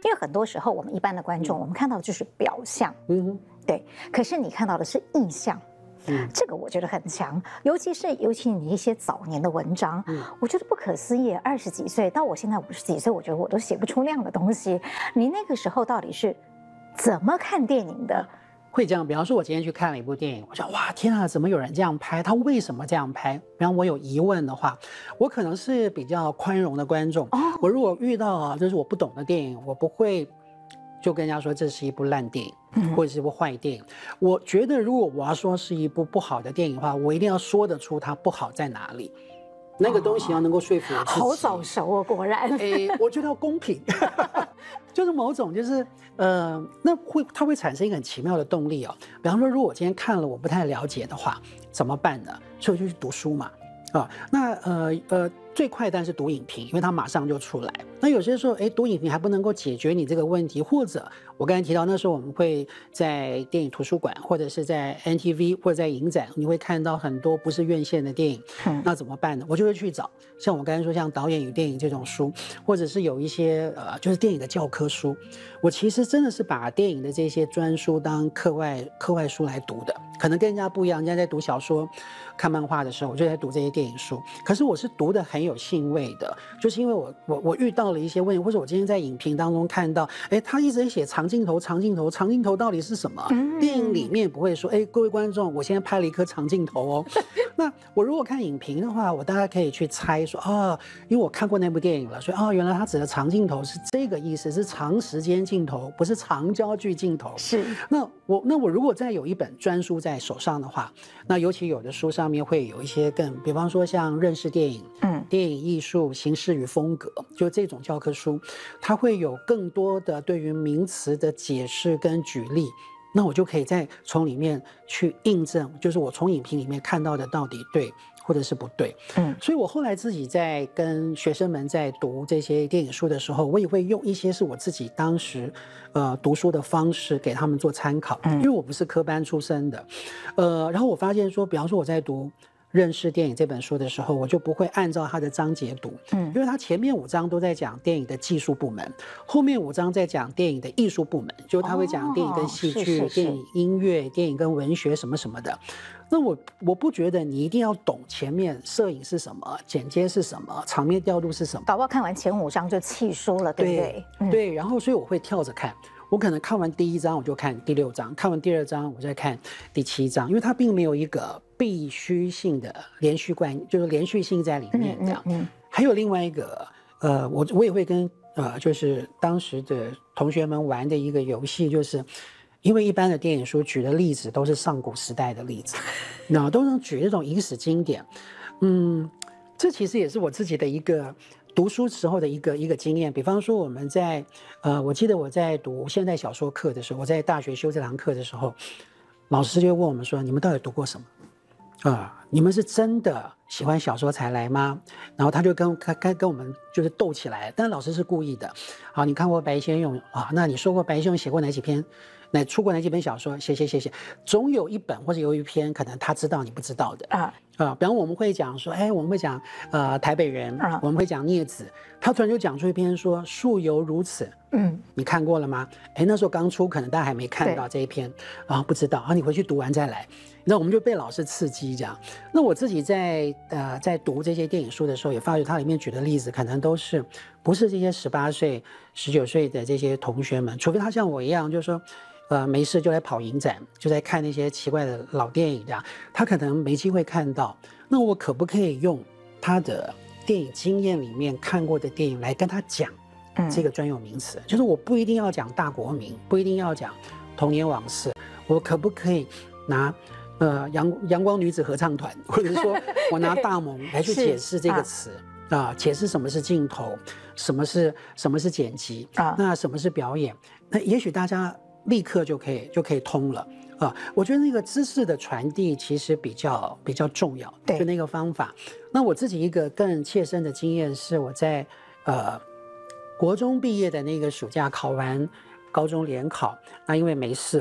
因为很多时候我们一般的观众，我们看到的就是表象，对，可是你看到的是意象。这个我觉得很强，尤其你一些早年的文章，我觉得不可思议。20几岁到我现在50几岁，我觉得我都写不出那样的东西。你那个时候到底是怎么看电影的？ 会这样，比方说，我今天去看了一部电影，我想，哇，天啊，怎么有人这样拍？他为什么这样拍？比方我有疑问的话，我可能是比较宽容的观众。我如果遇到就是我不懂的电影，我不会就跟人家说这是一部烂电影，或者是一部坏电影。我觉得如果我要说是一部不好的电影的话，我一定要说得出它不好在哪里。那个东西要能够说服我自己。 好早熟哦，果然。 我觉得要公平，就是某种就是它会产生一个很奇妙的动力哦。比方说，如果我今天看了我不太了解的话，怎么办呢？所以我就去读书嘛。最快当然是读影评，因为它马上就出来。那有些时候，读影评还不能够解决你这个问题，或者我刚才提到那时候我们会在电影图书馆，或者是在 NTV 或者在影展，你会看到很多不是院线的电影。那怎么办呢？我就会去找，像我刚才说，像导演与电影这种书，或者是有一些就是电影的教科书。我其实真的是把电影的这些专书当课外书来读的，可能跟人家不一样。人家在读小说、看漫画的时候，我就在读这些电影书。可是我是读的很有兴味的，就是因为我遇到了一些问题，或者我今天在影评当中看到，他一直在写长镜头到底是什么？电影里面不会说，各位观众，我现在拍了一颗长镜头哦。那我如果看影评的话，我大概可以去猜说，因为我看过那部电影了，所以原来他指的长镜头是这个意思，是长时间镜头，不是长焦距镜头。 是。 那我如果再有一本专书在手上的话，那尤其有的书上面会有一些比方说像认识电影，电影艺术、形式与风格，就这种教科书，它会有更多的对于名词的解释跟举例。那我就可以再从里面去印证，就是我从影评里面看到的到底对或者是不对。所以我后来自己在跟学生们在读这些电影书的时候，我也会用一些是我自己当时读书的方式给他们做参考，因为我不是科班出身的。然后我发现说，比方说我在读认识电影这本书的时候，我就不会按照它的章节读，因为它前面5章都在讲电影的技术部门，后面5章在讲电影的艺术部门，就他会讲电影跟戏剧、电影音乐、电影跟文学什么什么的。那我不觉得你一定要懂前面摄影是什么，剪接是什么，场面调度是什么， 搞不好看完前5章就气输了，对不对？ 对，然后所以我会跳着看。我可能看完第1章我就看第6章，看完第2章我再看第7章，因为它并没有一个必须性的连续就是连续性在里面这样。还有另外一个我也会跟就是当时的同学们玩的一个游戏，就是因为一般的电影书举的例子都是上古时代的例子，那都能举这种影史经典。这其实也是我自己的一个读书时候的一个经验。比方说我们在我记得我在读现代小说课的时候，我在大学修这堂课的时候，老师就问我们说，你们到底读过什么？你们是真的喜欢小说才来吗？然后他就跟我们就是斗起来，但老师是故意的。好，你看过白先勇那你说过白先勇写过哪几篇？出过哪几本小说？写，总有一本或者有一篇可能他知道你不知道的比方我们会讲说，我们会讲台北人，我们会讲聂子，他突然就讲出一篇说树犹如此，你看过了吗？那时候刚出，可能大家还没看到这一篇不知道你回去读完再来。那我们就被老师刺激这样。那我自己在读这些电影书的时候，也发觉它里面举的例子可能都是不是这些18岁、19岁的这些同学们，除非他像我一样，就是说。没事就来跑影展，就在看那些奇怪的老电影这样，他可能没机会看到。那我可不可以用他的电影经验里面看过的电影来跟他讲这个专有名词？就是我不一定要讲大国民，不一定要讲童年往事，我可不可以拿阳光女子合唱团，或者说我拿大萌来去解释这个词解释什么是镜头，什么是剪辑那什么是表演？那也许大家立刻就可以通了我觉得那个知识的传递其实比较重要，就那个方法。那我自己一个更切身的经验是，我在国中毕业的那个暑假考完高中联考，那因为没事了，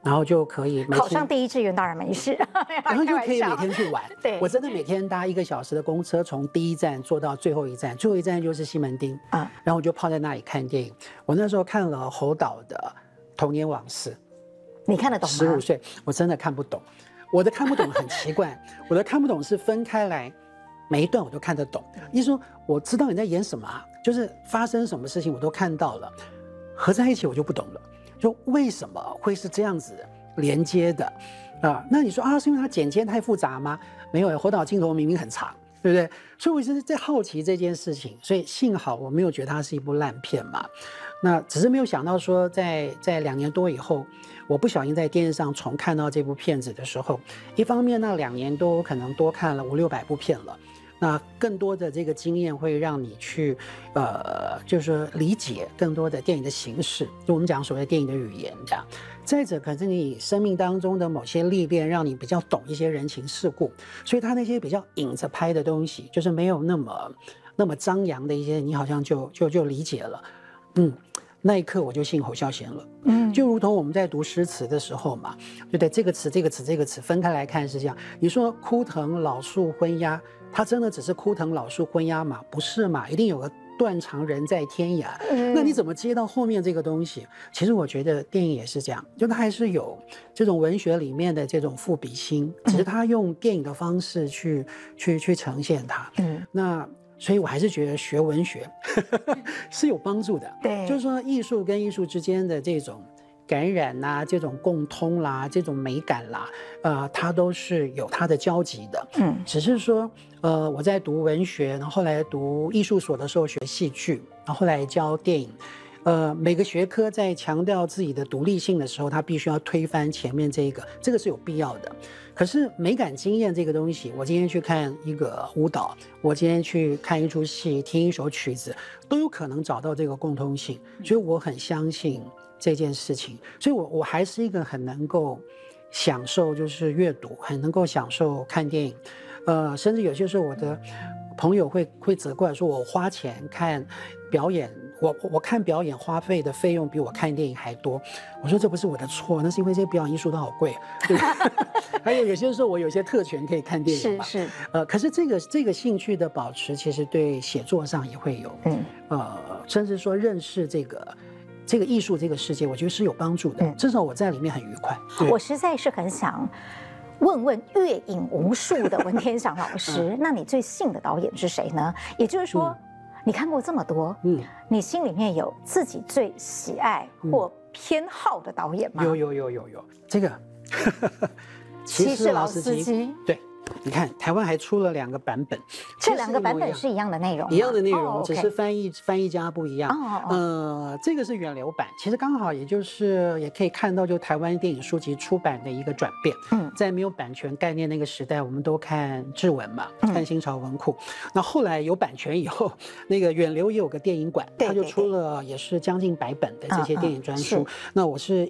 然后就可以考上第一志愿当然没事， 然后就可以每天去玩。 对， 我真的每天搭1个小时的公车，从第一站坐到最后一站，最后一站就是西门町啊。然后我就泡在那里看电影。我那时候看了侯导的《童年往事》， 你看得懂吗 ？15岁，我真的看不懂。我的看不懂很奇怪，我的看不懂是分开来，每一段我都看得懂。意思说我知道你在演什么啊，就是发生什么事情我都看到了，合在一起我就不懂了。就为什么会是这样子连接的啊？那你说啊，是因为它剪接太复杂吗？没有，侯导镜头明明很长，对不对？所以我一直在好奇这件事情，所以幸好我没有觉得它是一部烂片嘛。那只是没有想到说在2年多以后，我不小心在电视上重看到这部片子的时候，一方面那2年多我可能多看了500-600部片了。那更多的这个经验会让你去，就是说理解更多的电影的形式，就我们讲所谓电影的语言这样。再者，可是你生命当中的某些历练，让你比较懂一些人情世故，所以他那些比较引着拍的东西，就是没有那么张扬的一些，你好像就理解了，那一刻我就信侯孝贤了，就如同我们在读诗词的时候嘛，对不对？这个词分开来看是这样。你说枯藤老树昏鸦，它真的只是枯藤老树昏鸦嘛？不是嘛？一定有个断肠人在天涯。那你怎么接到后面这个东西？其实我觉得电影也是这样，就它还是有这种文学里面的这种赋比兴，只是它用电影的方式去呈现它。那所以我还是觉得学文学是有帮助的。 对， 就是说艺术跟艺术之间的这种感染啦，这种共通啦，这种美感啦，它都是有它的交集的。只是说，我在读文学，然后后来读艺术所的时候学戏剧，然后后来教电影。每个学科在强调自己的独立性的时候，他必须要推翻前面这个是有必要的。可是美感经验这个东西，我今天去看一个舞蹈，我今天去看一出戏，听一首曲子，都有可能找到这个共通性。所以我很相信这件事情，所以我还是一个很能够享受就是阅读，很能够享受看电影。甚至有些时候我的朋友会责怪说，我花钱看表演。我看表演花费的费用比我看电影还多，我说这不是我的错，那是因为这些表演艺术都好贵，对吧？还有些时候我有些特权可以看电影嘛， 是， 可是这个兴趣的保持，其实对写作上也会有，甚至说认识这个艺术这个世界，我觉得是有帮助的，至少我在里面很愉快。 我实在是很想问阅影无数的文天祥老师，那你最信的导演是谁呢？也就是说。你看过这么多，你心里面有自己最喜爱或偏好的导演吗？ 有，这个骑士老司机， 对。你看，台湾还出了2个版本， 这2个版本是一样的内容， 一样的内容，只是翻译家不一样。这个是远流版，其实刚好也就是也可以看到，就台湾电影书籍出版的一个转变。在没有版权概念那个时代，我们都看志文嘛，看新潮文库。那后来有版权以后，那个远流也有个电影馆，它就出了也是将近100本的这些电影专书。那我是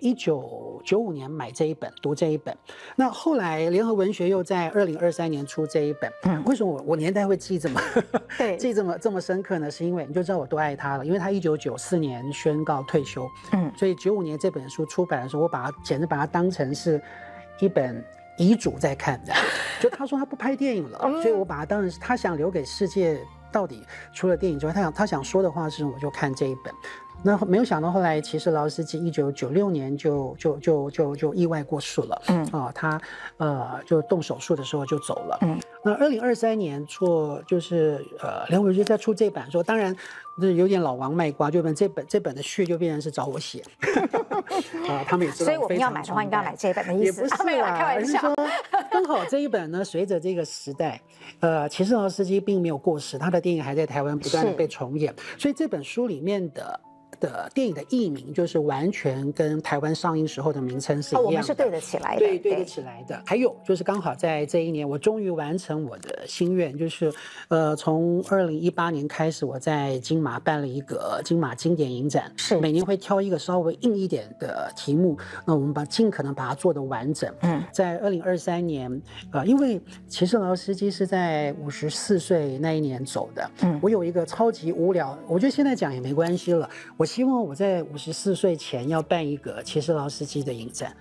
1995年买这一本，读这一本。那后来联合文学又在2023年出这一本。为什么我年代会记这么记这么深刻呢？是因为你就知道我多爱他了，因为他1994年宣告退休，所以95年这本书出版的时候，我简直把它当成是一本遗嘱在看的。就他说他不拍电影了，所以我把它当成是他想留给世界，到底除了电影之外，他想说的话是，我就看这一本。那没有想到后来骑士劳斯基1996年就意外过世了。他就动手术的时候就走了。那2023年就是联合文学在出这版说，当然有点老王卖瓜，就这本的序就变成是找我写。他们也知道， 所以我们要买的话，应该买这本的意思。 也不是啦，开玩笑。而是说刚好这一本呢，随着这个时代，骑士劳斯基并没有过世，他的电影还在台湾不断的被重演，所以这本书里面的电影的译名就是完全跟台湾上映时候的名称是一样的。 我们是对得起来的， 对得起来的。还有就是刚好在这一年，我终于完成我的心愿，就是从2018年开始，我在金马办了一个金马经典影展，是每年会挑一个稍微硬一点的题目，那我们尽可能把它做得完整。在2023年，因为骑士劳斯基是在54岁那一年走的，我有一个超级无聊，我觉得现在讲也没关系了。我希望我在54岁前要办一个骑士劳斯基的影展。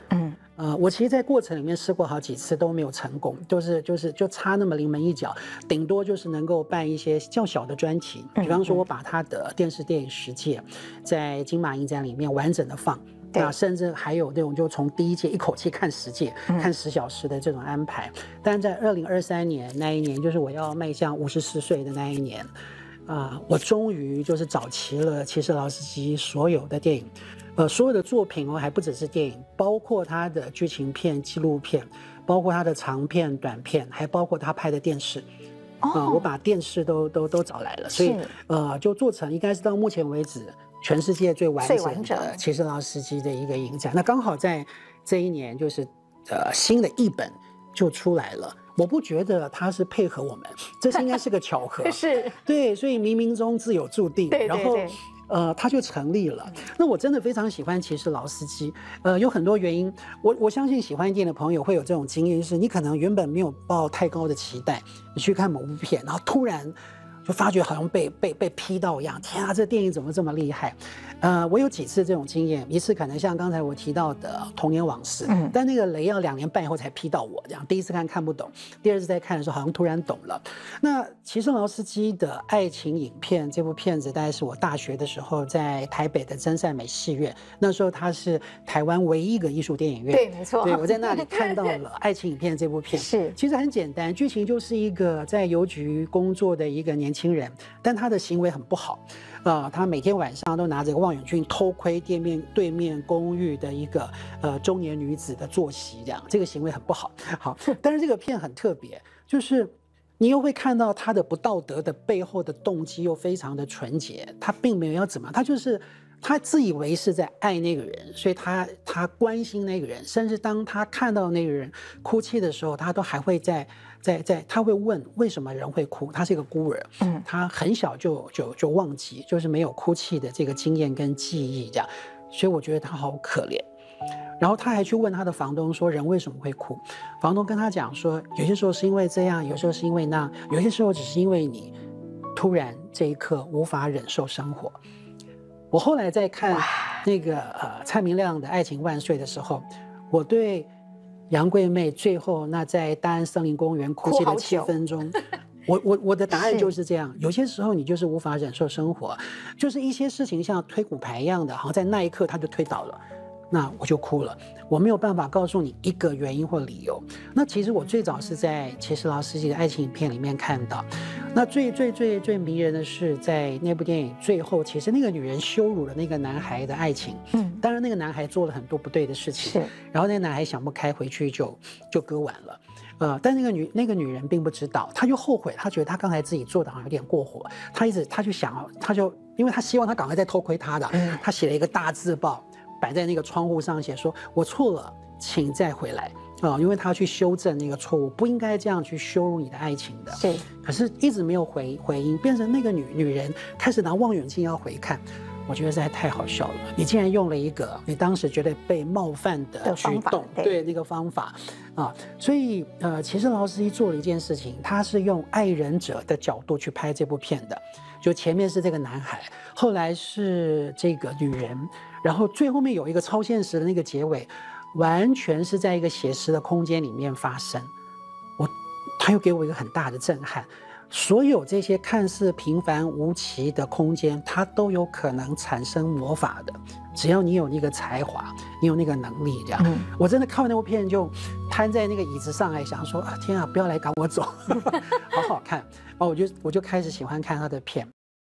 我其实，在过程里面试过好几次都没有成功，就差那么临门一脚，顶多就是能够办一些较小的专题，比方说我把他的电视电影10届在金马影展里面完整的放。那甚至还有那种就从第1届一口气看10届，看10小时的这种安排。但在2023年那一年，就是我要迈向54岁的那一年，我终于就是找齐了其实劳斯基所有的电影，所有的作品哦，还不只是电影，包括他的剧情片、纪录片，包括他的长片、短片，还包括他拍的电视。我把电视都找来了，所以就做成应该是到目前为止全世界最完整的其实劳斯基的一个影展。那刚好在这一年，就是新的译本就出来了。我不觉得他是配合我们，这是应该是个巧合。 是， 对，所以冥冥中自有注定。 对， 然后他就成立了。那我真的非常喜欢其实劳斯基，有很多原因。我相信喜欢电影的朋友会有这种经验，就是你可能原本没有抱太高的期待，你去看某部片，然后突然就发觉好像被劈到一样，天啊，这电影怎么这么厉害？我有几次这种经验，一次可能像刚才我提到的《童年往事》，但那个雷要2年半以后才劈到我，这样第一次看不懂，第二次在看的时候好像突然懂了。那其实劳斯基的爱情影片这部片子，大概是我大学的时候在台北的真善美戏院，那时候它是台湾唯一一个艺术电影院， 对，没错， 对，我在那里看到了爱情影片这部片。 是， 其实很简单，剧情就是一个在邮局工作的一个年轻人，但他的行为很不好。他每天晚上都拿着个望远镜偷窥对面公寓的一个中年女子的作息，这个行为很不好。好，但是这个片很特别，就是你又会看到他的不道德的背后的动机又非常的纯洁，他并没有要怎么，他就是他自以为是在爱那个人，所以他关心那个人，甚至当他看到那个人哭泣的时候，他都还会他会问为什么人会哭。他是一个孤儿，他很小就忘记，就是没有哭泣的这个经验跟记忆，这样，所以我觉得他好可怜。然后他还去问他的房东说人为什么会哭，房东跟他讲说有些时候是因为这样，有时候是因为那样，有些时候只是因为你突然这一刻无法忍受生活。我后来在看那个蔡明亮的《爱情万岁》的时候，我对杨贵妹最后那在大安森林公园哭泣了7分钟，我的答案就是这样。有些时候你就是无法忍受生活，就是一些事情像推骨牌一样的，好像在那一刻他就推倒了，那我就哭了。我没有办法告诉你一个原因或理由。那其实我最早是在其实劳斯基的爱情影片里面看到。那最迷人的是，在那部电影最后，其实那个女人羞辱了那个男孩的爱情。当然那个男孩做了很多不对的事情，然后那个男孩想不开，回去就割腕了。但那个女人并不知道，她就后悔，她觉得她刚才自己做的好像有点过火，她就想，因为她希望他赶快再偷窥她的，她写了一个大字报摆在那个窗户上，写说我错了，请再回来。因为他要去修正那个错误，不应该这样去羞辱你的爱情的。 是， 可是一直没有回应，变成那个女人开始拿望远镜要回看，我觉得实在太好笑了。你竟然用了一个你当时觉得被冒犯的举动，对那个方法所以其实劳斯基做了一件事情，他是用爱人者的角度去拍这部片的。就前面是这个男孩，后来是这个女人，然后最后面有一个超现实的那个结尾。完全是在一个写实的空间里面发生，他又给我一个很大的震撼。所有这些看似平凡无奇的空间，它都有可能产生魔法的，只要你有那个才华，你有那个能力，这样。我真的看完那部片就瘫在那个椅子上，还想说天啊，不要来赶我走，好好看。我就开始喜欢看他的片。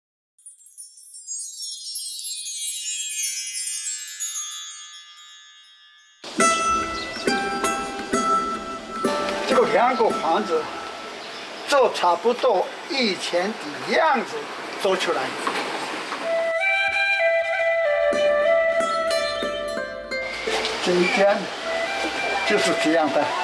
这2个房子就差不多以前的样子做出来。这一间就是这样的。